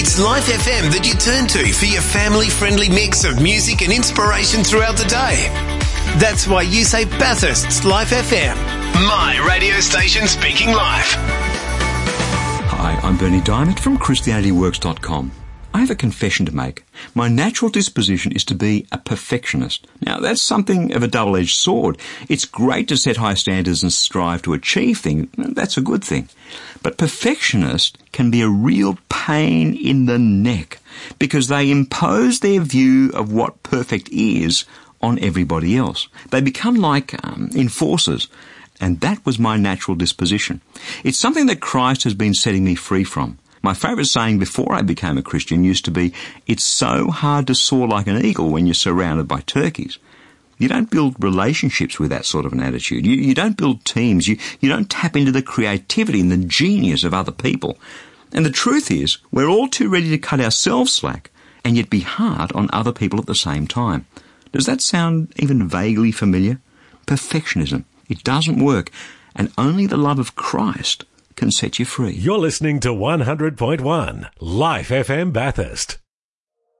It's Life FM that you turn to for your family-friendly mix of music and inspiration throughout the day. That's why you say Bathurst's Life FM. My radio station speaking life. Hi, I'm Bernie Diamond from ChristianityWorks.com. I have a confession to make. My natural disposition is to be a perfectionist. Now, that's something of a double-edged sword. It's great to set high standards and strive to achieve things. That's a good thing. But perfectionists can be a real pain in the neck because they impose their view of what perfect is on everybody else. They become like enforcers. And that was my natural disposition. It's something that Christ has been setting me free from. My favourite saying before I became a Christian used to be, it's so hard to soar like an eagle when you're surrounded by turkeys. You don't build relationships with that sort of an attitude. You don't build teams. You don't tap into the creativity and the genius of other people. And the truth is, we're all too ready to cut ourselves slack and yet be hard on other people at the same time. Does that sound even vaguely familiar? Perfectionism. It doesn't work, and only the love of Christ can set you free. You're listening to 100.1 Life FM Bathurst.